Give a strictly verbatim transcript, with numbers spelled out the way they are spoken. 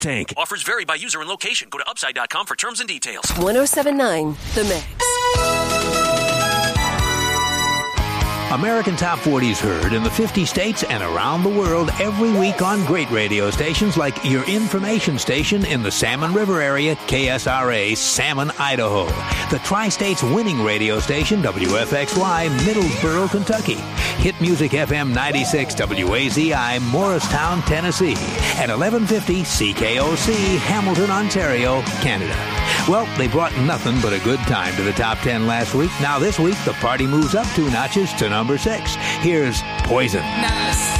Tank. Offers vary by user and location. Go to upside dot com for terms and details. ten seventy-nine The Mix. American Top forty is heard in the fifty states and around the world every week on great radio stations like your information station in the Salmon River area, K S R A, Salmon, Idaho. The Tri-States winning radio station, W F X Y, Middlesboro, Kentucky. Hit Music F M ninety-six, W A Z I, Morristown, Tennessee. And eleven fifty C K O C, Hamilton, Ontario, Canada. Well, they brought nothing but a good time to the top ten last week. Now this week, the party moves up two notches to number six. Here's Poison. Nice.